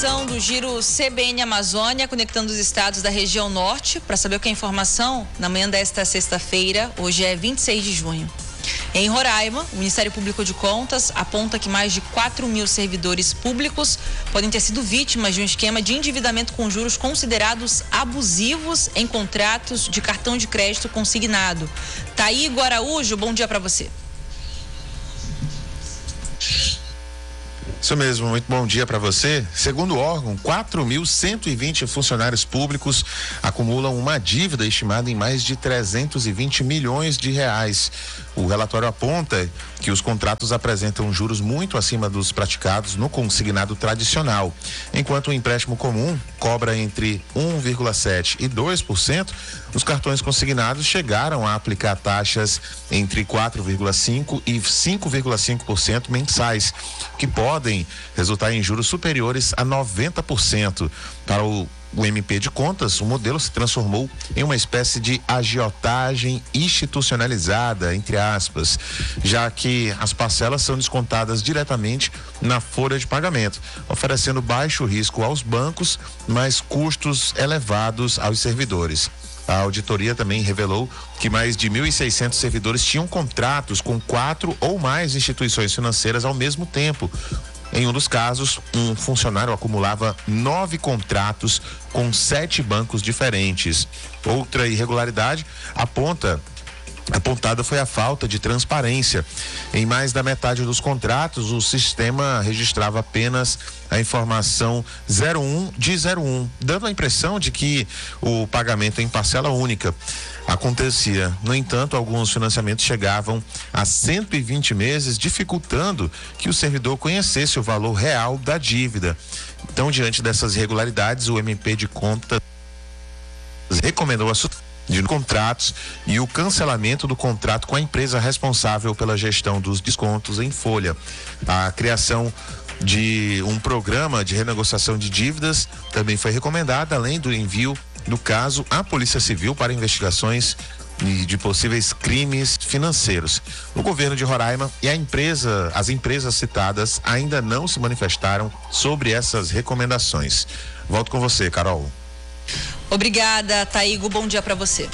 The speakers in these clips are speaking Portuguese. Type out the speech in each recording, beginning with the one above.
edição do Giro CBN Amazônia, conectando os estados da região norte. Para saber o que é informação, na manhã desta sexta-feira, hoje é 26 de junho. Em Roraima, o Ministério Público de Contas aponta que mais de 4 mil servidores públicos podem ter sido vítimas de um esquema de endividamento com juros considerados abusivos em contratos de cartão de crédito consignado. Taigo Araújo, bom dia para você. Isso mesmo, muito bom dia para você. Segundo o órgão, 4.120 funcionários públicos acumulam uma dívida estimada em mais de 320 milhões de reais. O relatório aponta que os contratos apresentam juros muito acima dos praticados no consignado tradicional. Enquanto o empréstimo comum cobra entre 1,7% e 2%, os cartões consignados chegaram a aplicar taxas entre 4,5% e 5,5% mensais, que podem resultar em juros superiores a 90%. Para o MP de Contas, o modelo se transformou em uma espécie de agiotagem institucionalizada, entre aspas, já que as parcelas são descontadas diretamente na folha de pagamento, oferecendo baixo risco aos bancos, mas custos elevados aos servidores. A auditoria também revelou que mais de 1.600 servidores tinham contratos com 4 ou mais instituições financeiras ao mesmo tempo. Em um dos casos, um funcionário acumulava 9 contratos com 7 bancos diferentes. Outra irregularidade apontada foi a falta de transparência. Em mais da metade dos contratos, o sistema registrava apenas a informação 01 de 01, dando a impressão de que o pagamento em parcela única acontecia. No entanto, alguns financiamentos chegavam a 120 meses, dificultando que o servidor conhecesse o valor real da dívida. Então, diante dessas irregularidades, o MP de Contas recomendou a de contratos e o cancelamento do contrato com a empresa responsável pela gestão dos descontos em folha. A criação de um programa de renegociação de dívidas também foi recomendada, além do envio do caso à Polícia Civil para investigações de possíveis crimes financeiros. O governo de Roraima e as empresas citadas ainda não se manifestaram sobre essas recomendações. Volto com você, Carol. Obrigada, Taigo. Bom dia para você.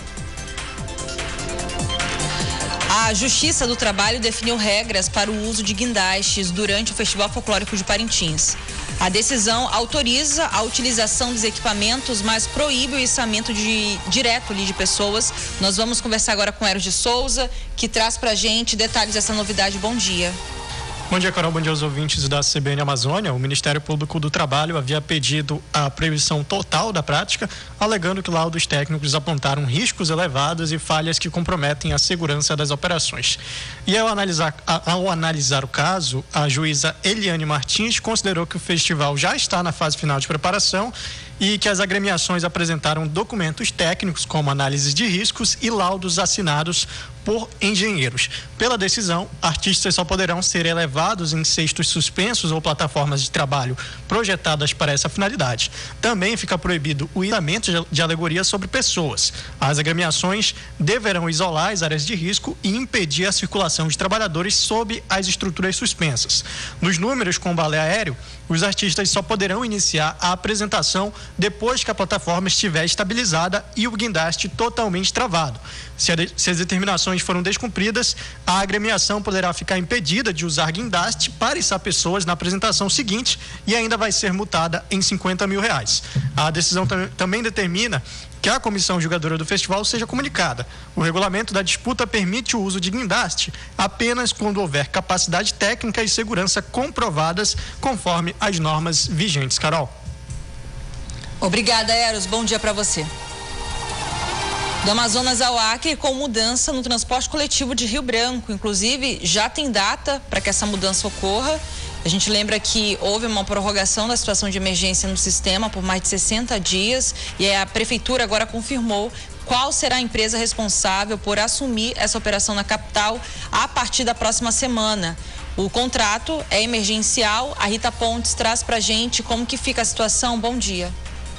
A Justiça do Trabalho definiu regras para o uso de guindastes durante o Festival Folclórico de Parintins. A decisão autoriza a utilização dos equipamentos, mas proíbe o içamento direto de pessoas. Nós vamos conversar agora com Eros de Souza, que traz pra gente detalhes dessa novidade. Bom dia. Bom dia, Carol. Bom dia aos ouvintes da CBN Amazônia. O Ministério Público do Trabalho havia pedido a proibição total da prática, alegando que laudos técnicos apontaram riscos elevados e falhas que comprometem a segurança das operações. E ao analisar o caso, a juíza Eliane Martins considerou que o festival já está na fase final de preparação e que as agremiações apresentaram documentos técnicos, como análises de riscos e laudos assinados por engenheiros. Pela decisão, artistas só poderão ser elevados em cestos suspensos ou plataformas de trabalho projetadas para essa finalidade. Também fica proibido o içamento de alegorias sobre pessoas. As agremiações deverão isolar as áreas de risco e impedir a circulação de trabalhadores sob as estruturas suspensas. Nos números com balé aéreo, os artistas só poderão iniciar a apresentação depois que a plataforma estiver estabilizada e o guindaste totalmente travado. Se as determinações foram descumpridas, a agremiação poderá ficar impedida de usar guindaste para içar pessoas na apresentação seguinte e ainda vai ser multada em R$50 mil. A decisão também determina que a comissão julgadora do festival seja comunicada. O regulamento da disputa permite o uso de guindaste apenas quando houver capacidade técnica e segurança comprovadas conforme as normas vigentes. Carol. Obrigada, Eros. Bom dia para você. Do Amazonas ao Acre, com mudança no transporte coletivo de Rio Branco. Inclusive, já tem data para que essa mudança ocorra. A gente lembra que houve uma prorrogação da situação de emergência no sistema por mais de 60 dias e a prefeitura agora confirmou qual será a empresa responsável por assumir essa operação na capital a partir da próxima semana. O contrato é emergencial. A Rita Pontes traz pra gente como que fica a situação. Bom dia.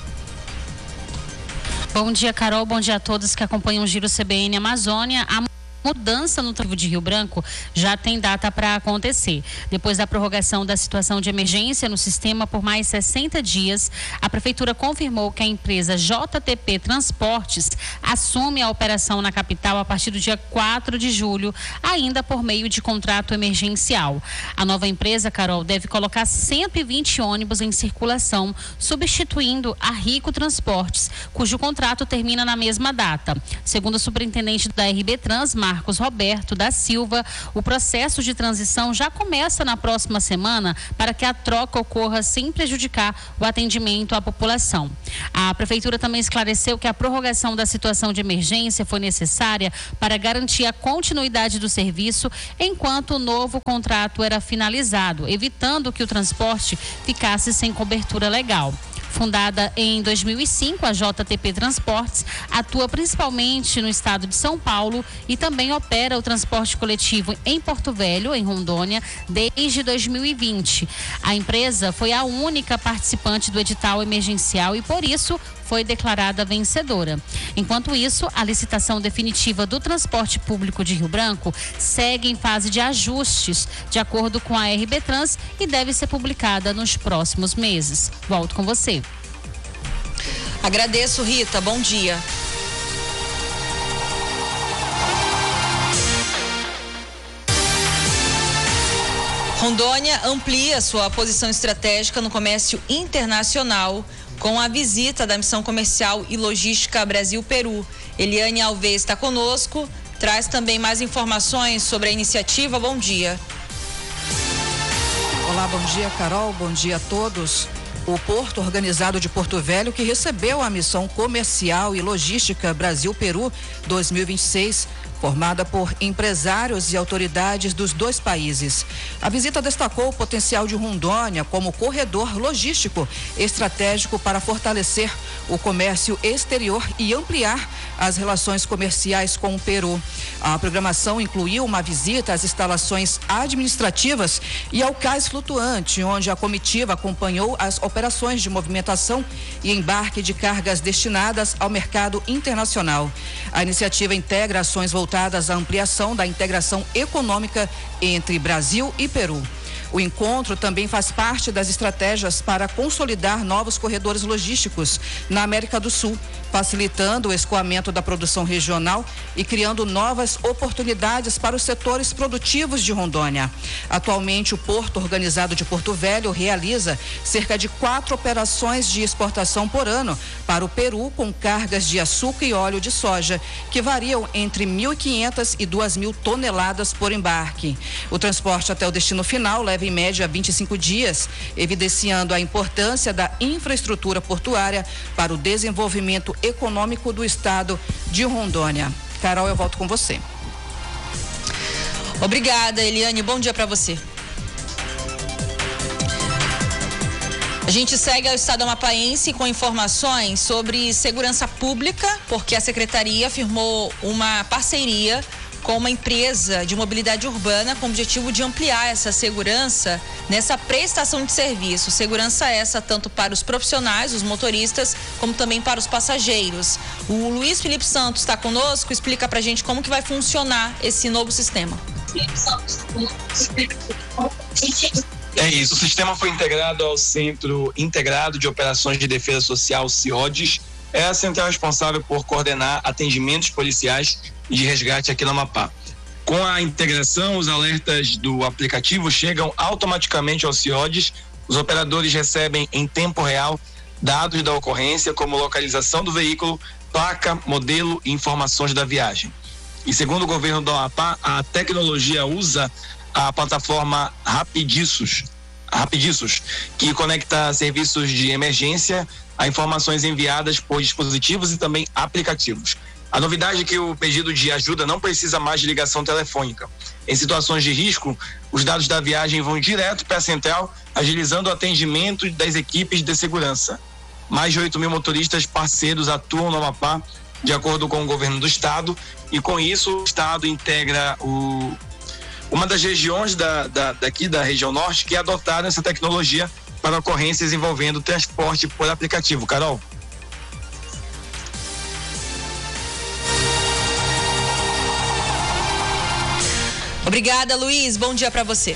Bom dia, Carol. Bom dia a todos que acompanham o Giro CBN Amazônia. mudança no tráfego de Rio Branco já tem data para acontecer. Depois da prorrogação da situação de emergência no sistema por mais 60 dias, a Prefeitura confirmou que a empresa JTP Transportes assume a operação na capital a partir do dia 4 de julho, ainda por meio de contrato emergencial. A nova empresa, Carol, deve colocar 120 ônibus em circulação, substituindo a Rico Transportes, cujo contrato termina na mesma data. Segundo o superintendente da RB Trans, Marcos Roberto da Silva, o processo de transição já começa na próxima semana para que a troca ocorra sem prejudicar o atendimento à população. A Prefeitura também esclareceu que a prorrogação da situação de emergência foi necessária para garantir a continuidade do serviço enquanto o novo contrato era finalizado, evitando que o transporte ficasse sem cobertura legal. Fundada em 2005, a JTP Transportes atua principalmente no estado de São Paulo e também opera o transporte coletivo em Porto Velho, em Rondônia, desde 2020. A empresa foi a única participante do edital emergencial e, por isso, foi declarada vencedora. Enquanto isso, a licitação definitiva do transporte público de Rio Branco segue em fase de ajustes, de acordo com a RB Trans, e deve ser publicada nos próximos meses. Volto com você. Agradeço, Rita. Bom dia. Rondônia amplia sua posição estratégica no comércio internacional com a visita da missão comercial e logística Brasil-Peru. Eliane Alves está conosco, traz também mais informações sobre a iniciativa. Bom dia. Olá, bom dia, Carol, bom dia a todos. O Porto Organizado de Porto Velho, que recebeu a missão comercial e logística Brasil-Peru 2026, formada por empresários e autoridades dos dois países. A visita destacou o potencial de Rondônia como corredor logístico estratégico para fortalecer o comércio exterior e ampliar as relações comerciais com o Peru. A programação incluiu uma visita às instalações administrativas e ao cais flutuante, onde a comitiva acompanhou as operações de movimentação e embarque de cargas destinadas ao mercado internacional. A iniciativa integra ações voltadas à ampliação da integração econômica entre Brasil e Peru. O encontro também faz parte das estratégias para consolidar novos corredores logísticos na América do Sul, facilitando o escoamento da produção regional e criando novas oportunidades para os setores produtivos de Rondônia. Atualmente, o Porto Organizado de Porto Velho realiza cerca de 4 operações de exportação por ano para o Peru, com cargas de açúcar e óleo de soja, que variam entre 1.500 e 2.000 toneladas por embarque. O transporte até o destino final leva em média 25 dias, evidenciando a importância da infraestrutura portuária para o desenvolvimento econômico do estado de Rondônia. Carol, eu volto com você. Obrigada, Eliane. Bom dia para você. A gente segue ao estado amapáense com informações sobre segurança pública, porque a secretaria firmou uma parceria com uma empresa de mobilidade urbana com o objetivo de ampliar essa segurança nessa prestação de serviço. Segurança essa tanto para os profissionais, os motoristas, como também para os passageiros. O Luiz Felipe Santos está conosco, explica pra gente como que vai funcionar esse novo sistema. É isso, o sistema foi integrado ao Centro Integrado de Operações de Defesa Social, CIODES. É a central responsável por coordenar atendimentos policiais e de resgate aqui no Amapá. Com a integração, os alertas do aplicativo chegam automaticamente ao CIODES. Os operadores recebem em tempo real dados da ocorrência, como localização do veículo, placa, modelo e informações da viagem. E segundo o governo do Amapá, a tecnologia usa a plataforma Rapidissos, que conecta serviços de emergência a informações enviadas por dispositivos e também aplicativos. A novidade é que o pedido de ajuda não precisa mais de ligação telefônica. Em situações de risco, os dados da viagem vão direto para a central, agilizando o atendimento das equipes de segurança. Mais de 8.000 motoristas parceiros atuam no Amapá, de acordo com o governo do estado, e com isso o estado integra uma das regiões daqui da região norte que adotaram essa tecnologia para ocorrências envolvendo transporte por aplicativo. Carol. Obrigada, Luiz. Bom dia para você.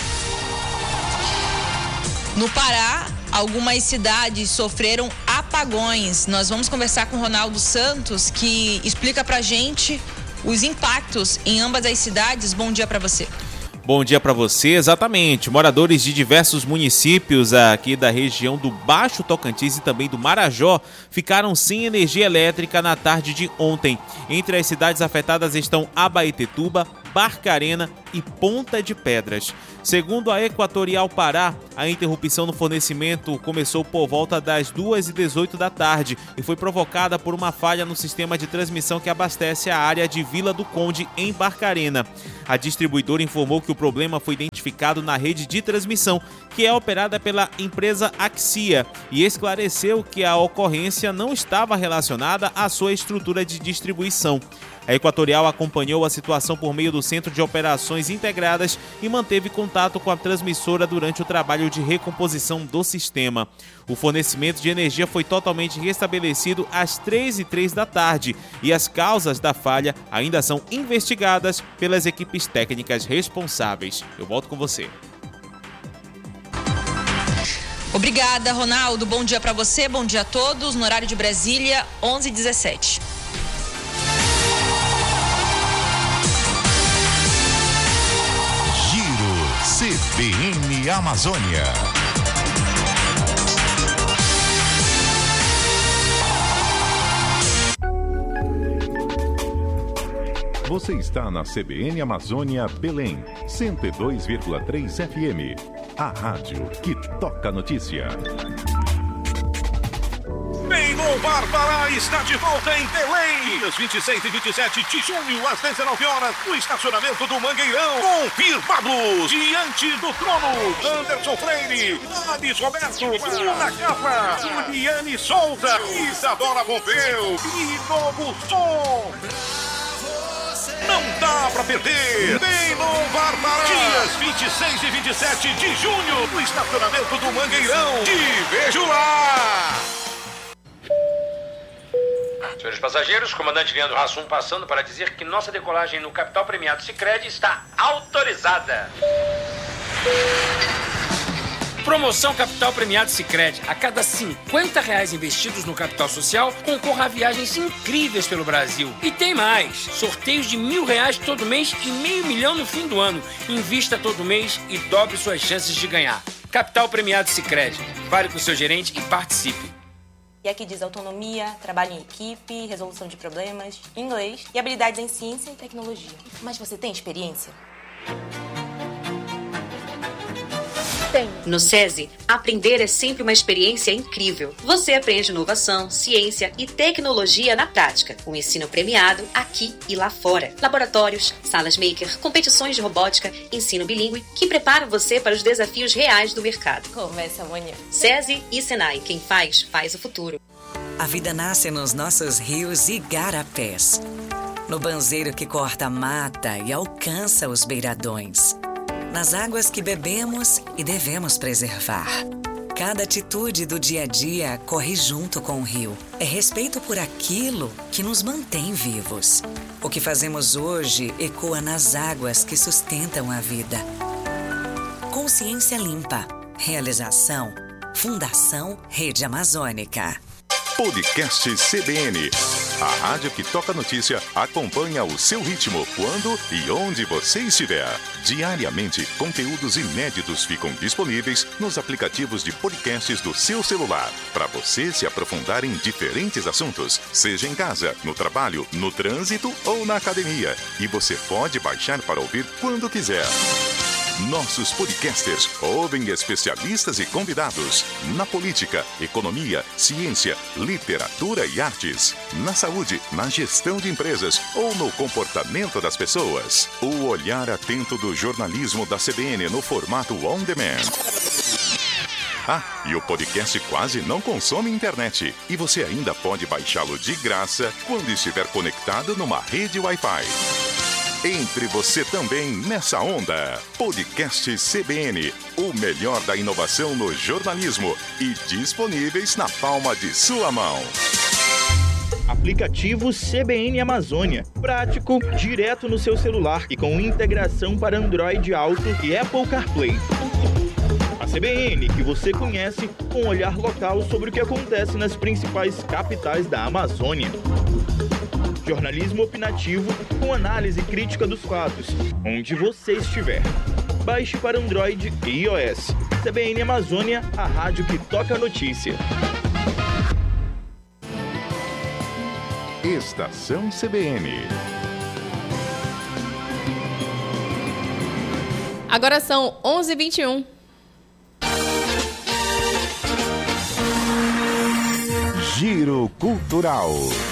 No Pará, algumas cidades sofreram apagões. Nós vamos conversar com o Ronaldo Santos, que explica pra gente os impactos em ambas as cidades. Bom dia para você. Bom dia para você, exatamente. Moradores de diversos municípios aqui da região do Baixo Tocantins e também do Marajó ficaram sem energia elétrica na tarde de ontem. Entre as cidades afetadas estão Abaetetuba, Barcarena e Ponta de Pedras. Segundo a Equatorial Pará, a interrupção no fornecimento começou por volta das 2h18 da tarde e foi provocada por uma falha no sistema de transmissão que abastece a área de Vila do Conde, em Barcarena. A distribuidora informou que o problema foi identificado na rede de transmissão, que é operada pela empresa Axia, e esclareceu que a ocorrência não estava relacionada à sua estrutura de distribuição. A Equatorial acompanhou a situação por meio do Centro de Operações Integradas e manteve contato com a transmissora durante o trabalho de recomposição do sistema. O fornecimento de energia foi totalmente restabelecido às 3h03 da tarde e as causas da falha ainda são investigadas pelas equipes técnicas responsáveis. Eu volto com você. Obrigada, Ronaldo. Bom dia para você, bom dia a todos. No horário de Brasília, 11h17. CBN Amazônia. Você está na CBN Amazônia Belém, 102,3 FM. A rádio que toca notícia. Bem-Lom Bar Pará está de volta em Belém. Dias 26 e 27 de junho, às 19 horas, no estacionamento do Mangueirão. Confirmados, diante do trono, Anderson Freire, Ades Roberto, Bruna Capa, Juliane Souza, Isadora Pompeu e Novo Som. Não dá pra perder. Bem-Lom Bar Pará. Dias 26 e 27 de junho, no estacionamento do Mangueirão. Te vejo lá. Senhores passageiros, comandante Leandro Hassum passando para dizer que nossa decolagem no Capital Premiado Sicredi está autorizada. Promoção Capital Premiado Sicredi. A cada R$50 investidos no capital social, concorra a viagens incríveis pelo Brasil. E tem mais. Sorteios de R$1.000 todo mês e R$500 mil no fim do ano. Invista todo mês e dobre suas chances de ganhar. Capital Premiado Sicredi. Fale com o seu gerente e participe. E aqui diz autonomia, trabalho em equipe, resolução de problemas, inglês e habilidades em ciência e tecnologia. Mas você tem experiência? Tem. No SESI, aprender é sempre uma experiência incrível. Você aprende inovação, ciência e tecnologia na prática. Um ensino premiado aqui e lá fora. Laboratórios, salas maker, competições de robótica, ensino bilíngue que preparam você para os desafios reais do mercado. Começa amanhã. SESI e Senai, quem faz o futuro. A vida nasce nos nossos rios e igarapés. No banzeiro que corta a mata e alcança os beiradões. Nas águas que bebemos e devemos preservar. Cada atitude do dia a dia corre junto com o rio. É respeito por aquilo que nos mantém vivos. O que fazemos hoje ecoa nas águas que sustentam a vida. Consciência Limpa. Realização. Fundação Rede Amazônica. Podcast CBN. A rádio que toca notícia acompanha o seu ritmo quando e onde você estiver. Diariamente, conteúdos inéditos ficam disponíveis nos aplicativos de podcasts do seu celular, para você se aprofundar em diferentes assuntos, seja em casa, no trabalho, no trânsito ou na academia. E você pode baixar para ouvir quando quiser. Nossos podcasters ouvem especialistas e convidados na política, economia, ciência, literatura e artes, na saúde, na gestão de empresas ou no comportamento das pessoas. O olhar atento do jornalismo da CBN no formato on demand. Ah, e o podcast quase não consome internet. E você ainda pode baixá-lo de graça quando estiver conectado numa rede Wi-Fi. Entre você também nessa onda. Podcast CBN, o melhor da inovação no jornalismo e disponíveis na palma de sua mão. Aplicativo CBN Amazônia. Prático, direto no seu celular e com integração para Android Auto e Apple CarPlay. A CBN, que você conhece, com um olhar local sobre o que acontece nas principais capitais da Amazônia. Jornalismo opinativo com análise crítica dos fatos, onde você estiver. Baixe para Android e iOS. CBN Amazônia, a rádio que toca a notícia. Estação CBN. Agora são 11h21. Giro Cultural.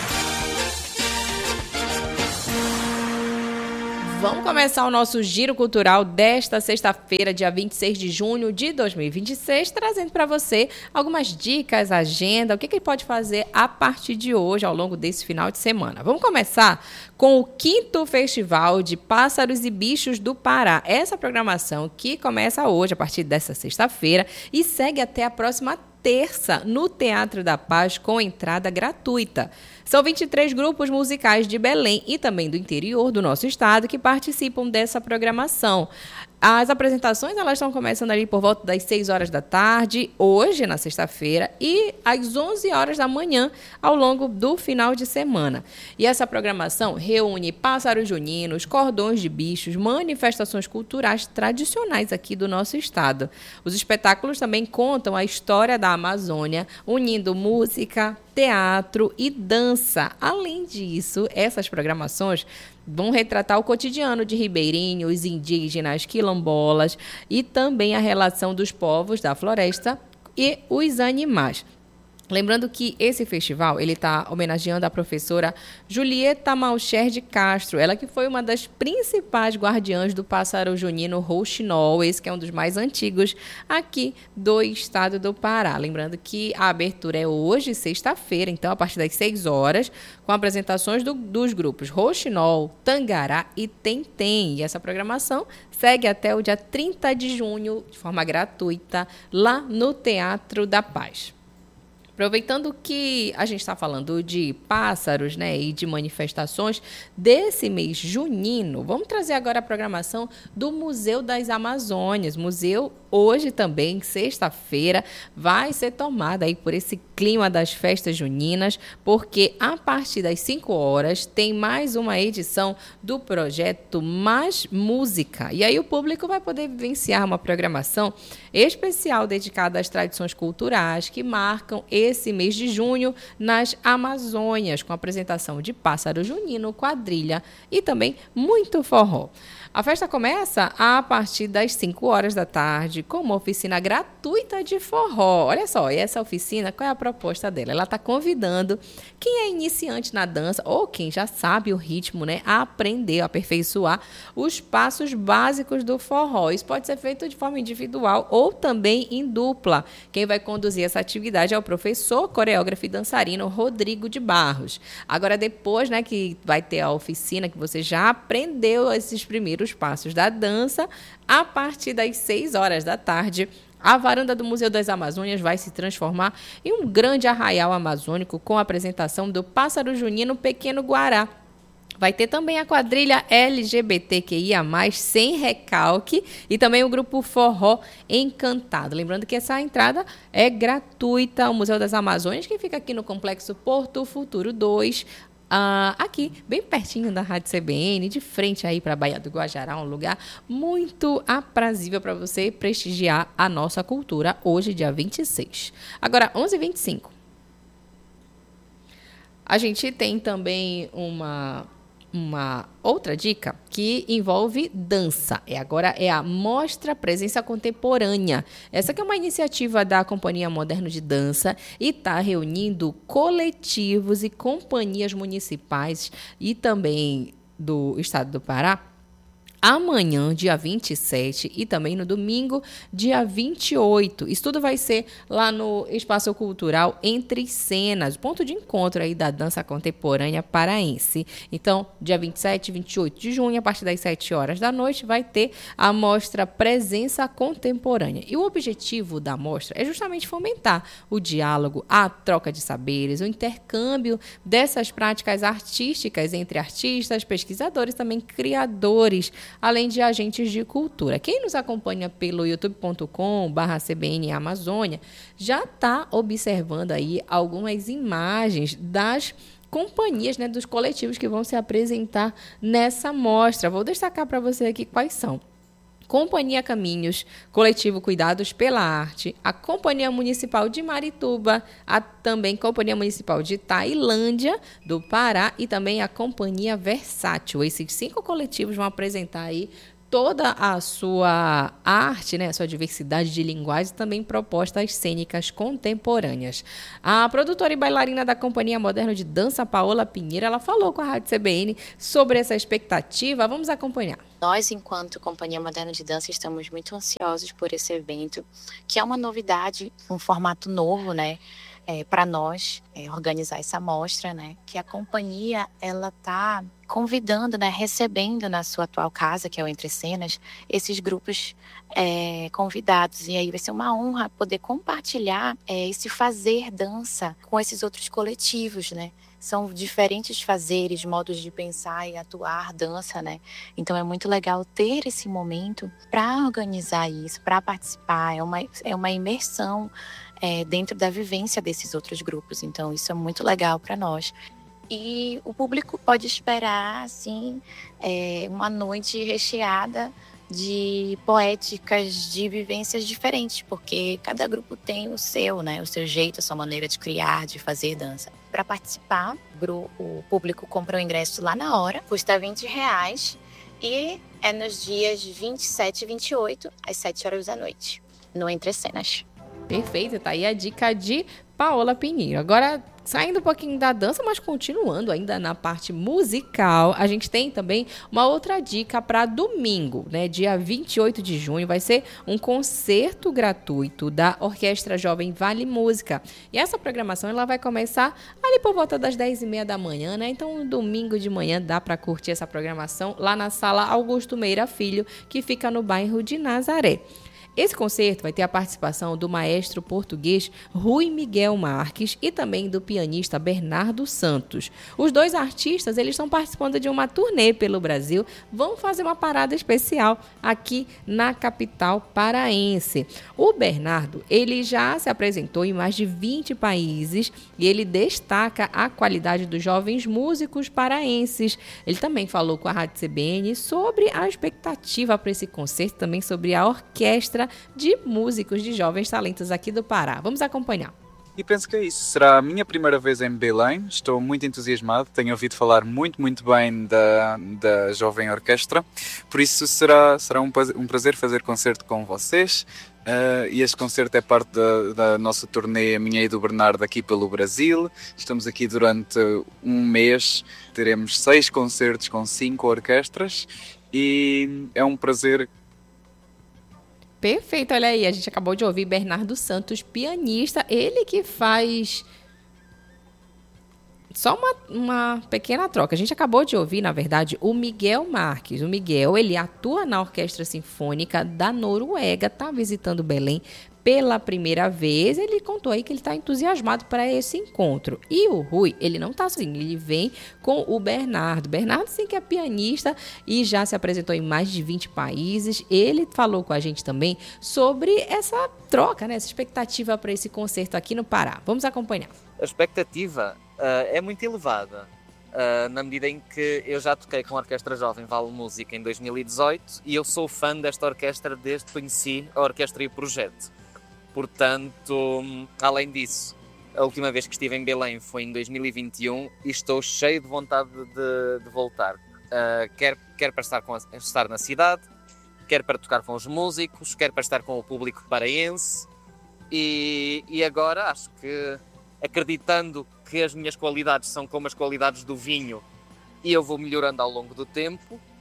Vamos começar o nosso Giro Cultural desta sexta-feira, dia 26 de junho de 2026, trazendo para você algumas dicas, agenda, o que ele pode fazer a partir de hoje, ao longo desse final de semana. Vamos começar com o 5º Festival de Pássaros e Bichos do Pará. Essa programação que começa hoje, a partir dessa sexta-feira, e segue até a próxima terça no Teatro da Paz, com entrada gratuita. São 23 grupos musicais de Belém e também do interior do nosso estado que participam dessa programação. As apresentações elas estão começando ali por volta das 6 horas da tarde, hoje, na sexta-feira, e às 11 horas da manhã, ao longo do final de semana. E essa programação reúne pássaros juninos, cordões de bichos, manifestações culturais tradicionais aqui do nosso estado. Os espetáculos também contam a história da Amazônia, unindo música, teatro e dança. Além disso, essas programações vão retratar o cotidiano de ribeirinhos, indígenas, quilombolas e também a relação dos povos da floresta e os animais. Lembrando que esse festival ele está homenageando a professora Julieta Malcher de Castro, ela que foi uma das principais guardiãs do pássaro junino rouxinol, esse que é um dos mais antigos aqui do estado do Pará. Lembrando que a abertura é hoje, sexta-feira, então a partir das 6 horas, com apresentações dos grupos Rouxinol, Tangará e Tentem. E essa programação segue até o dia 30 de junho, de forma gratuita, lá no Teatro da Paz. Aproveitando que a gente está falando de pássaros, né, e de manifestações desse mês junino, vamos trazer agora a programação do Museu das Amazônias. Museu hoje também, sexta-feira, vai ser tomada aí por esse clima das festas juninas, porque a partir das 5 horas tem mais uma edição do projeto Mais Música. E aí o público vai poder vivenciar uma programação especial dedicada às tradições culturais que marcam esse mês de junho nas Amazônias, com apresentação de pássaro junino, quadrilha e também muito forró. A festa começa a partir das 5 horas da tarde com uma oficina gratuita de forró. Olha só, e essa oficina, qual é a proposta dela? Ela está convidando quem é iniciante na dança ou quem já sabe o ritmo, né, a aprender, a aperfeiçoar os passos básicos do forró. Isso pode ser feito de forma individual ou também em dupla. Quem vai conduzir essa atividade é o professor, coreógrafo e dançarino Rodrigo de Barros. Agora, depois, né, que vai ter a oficina, que você já aprendeu esses primeiros passos da dança, a partir das 6 horas da tarde, a varanda do Museu das Amazônias vai se transformar em um grande arraial amazônico com a apresentação do pássaro junino Pequeno Guará. Vai ter também a quadrilha LGBTQIA+, sem recalque, e também o grupo Forró Encantado. Lembrando que essa entrada é gratuita ao Museu das Amazônias, que fica aqui no Complexo Porto Futuro 2, aqui, bem pertinho da Rádio CBN, de frente aí para a Baía do Guajará, um lugar muito aprazível para você prestigiar a nossa cultura, hoje, dia 26. Agora, 11h25. A gente tem também uma outra dica que envolve dança. Agora é a Mostra Presença Contemporânea. Essa que é uma iniciativa da Companhia Moderno de Dança e está reunindo coletivos e companhias municipais e também do estado do Pará amanhã, dia 27, e também no domingo, dia 28. Isso tudo vai ser lá no Espaço Cultural Entre Cenas, ponto de encontro aí da dança contemporânea paraense. Então, dia 27 e 28 de junho, a partir das 7 horas da noite, vai ter a mostra Presença Contemporânea. E o objetivo da mostra é justamente fomentar o diálogo, a troca de saberes, o intercâmbio dessas práticas artísticas entre artistas, pesquisadores, também criadores, além de agentes de cultura. Quem nos acompanha pelo youtube.com/CBN Amazônia já está observando aí algumas imagens das companhias, né, dos coletivos que vão se apresentar nessa mostra. Vou destacar para você aqui quais são. Companhia Caminhos, Coletivo Cuidados pela Arte, a Companhia Municipal de Marituba, a também Companhia Municipal de Tailândia, do Pará, e também a Companhia Versátil. Esses 5 coletivos vão apresentar aí toda a sua arte, né, a sua diversidade de linguagens e também propostas cênicas contemporâneas. A produtora e bailarina da Companhia Moderna de Dança, Paola Pinheiro, ela falou com a Rádio CBN sobre essa expectativa. Vamos acompanhar. Nós, enquanto Companhia Moderna de Dança, estamos muito ansiosos por esse evento, que é uma novidade, um formato novo, né? Para nós organizar essa mostra, né? Que a companhia ela está convidando, né? Recebendo na sua atual casa, que é o Entre Cenas, esses grupos convidados. E aí vai ser uma honra poder compartilhar esse fazer dança com esses outros coletivos, né? São diferentes fazeres, modos de pensar e atuar dança, né? Então é muito legal ter esse momento para organizar isso, para participar. É uma imersão dentro da vivência desses outros grupos. Então isso é muito legal para nós. E o público pode esperar, assim, uma noite recheada de poéticas, de vivências diferentes, porque cada grupo tem o seu, né? O seu jeito, a sua maneira de criar, de fazer dança. Para participar, o público compra o ingresso lá na hora, custa R$20 e é nos dias 27 e 28, às 7 horas da noite, no Entre Cenas. Perfeito, tá aí a dica de Paola Pinheiro. Agora, saindo um pouquinho da dança, mas continuando ainda na parte musical, a gente tem também uma outra dica para domingo, né? Dia 28 de junho vai ser um concerto gratuito da Orquestra Jovem Vale Música. E essa programação ela vai começar ali por volta das 10h30 da manhã, né? Então, domingo de manhã dá para curtir essa programação lá na Sala Augusto Meira Filho, que fica no bairro de Nazaré. Esse concerto vai ter a participação do maestro português Rui Miguel Marques e também do pianista Bernardo Santos. Os dois artistas eles estão participando de uma turnê pelo Brasil, vão fazer uma parada especial aqui na capital paraense. O Bernardo ele já se apresentou em mais de 20 países e ele destaca a qualidade dos jovens músicos paraenses. Ele também falou com a Rádio CBN sobre a expectativa para esse concerto, também sobre a orquestra de músicos de jovens talentos aqui do Pará. Vamos acompanhar. E penso que é isso. Será a minha primeira vez em Belém. Estou muito entusiasmado. Tenho ouvido falar muito bem da Jovem Orquestra. Por isso será um prazer fazer concerto com vocês. E este concerto é parte da nossa turnê, a minha e do Bernardo, aqui pelo Brasil. Estamos aqui durante um mês. Teremos 6 concertos com 5 orquestras. E é um prazer. Perfeito, olha aí, a gente acabou de ouvir Bernardo Santos, pianista, ele que faz só uma pequena troca. A gente acabou de ouvir, na verdade, o Miguel Marques. O Miguel, ele atua na Orquestra Sinfônica da Noruega, está visitando Belém pela primeira vez. Ele contou aí que ele está entusiasmado para esse encontro. E o Rui, ele não está sozinho, ele vem com o Bernardo. Bernardo, sim, que é pianista e já se apresentou em mais de 20 países. Ele falou com a gente também sobre essa troca, né? Essa expectativa para esse concerto aqui no Pará. Vamos acompanhar. A expectativa é muito elevada. Na medida em que eu já toquei com a Orquestra Jovem Vale Música em 2018 e eu sou fã desta orquestra desde que conheci a orquestra e o projeto. Portanto, além disso, a última vez que estive em Belém foi em 2021 e estou cheio de vontade de voltar. Quer para estar na cidade, quer para tocar com os músicos, quer para estar com o público paraense. E agora acho que, acreditando que as minhas qualidades são como as qualidades do vinho e eu vou melhorando ao longo do tempo,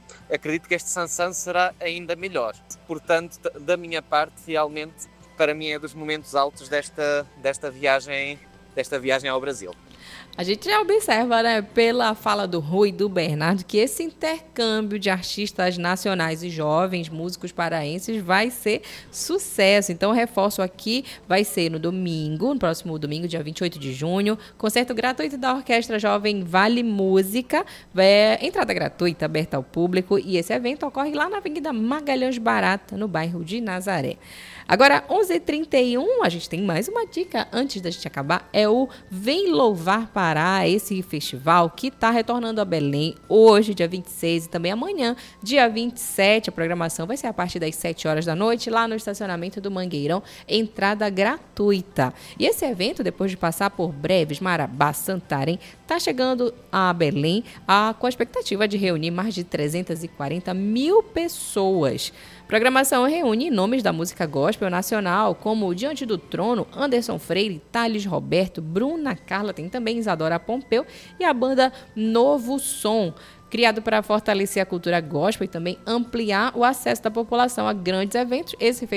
acredito que este Sansan será ainda melhor. Portanto, da minha parte, realmente, para mim é dos momentos altos desta viagem ao Brasil. A gente já observa, né, pela fala do Rui e do Bernardo, que esse intercâmbio de artistas nacionais e jovens músicos paraenses vai ser sucesso. Então, reforço aqui, vai ser no próximo domingo, dia 28 de junho, concerto gratuito da Orquestra Jovem Vale Música, entrada gratuita, aberta ao público, e esse evento ocorre lá na Avenida Magalhães Barata, no bairro de Nazaré. Agora, 11h31, a gente tem mais uma dica antes da gente acabar, é o Vem Louvar Pará, esse festival que está retornando a Belém hoje, dia 26, e também amanhã, dia 27. A programação vai ser a partir das 7 horas da noite, lá no estacionamento do Mangueirão, entrada gratuita. E esse evento, depois de passar por Breves, Marabá, Santarém, está chegando a Belém com a expectativa de reunir mais de 340 mil pessoas. A programação reúne nomes da música gospel nacional, como Diante do Trono, Anderson Freire, Thales Roberto, Bruna Carla, tem também Isadora Pompeu e a banda Novo Som, criado para fortalecer a cultura gospel e também ampliar o acesso da população a grandes eventos. Esse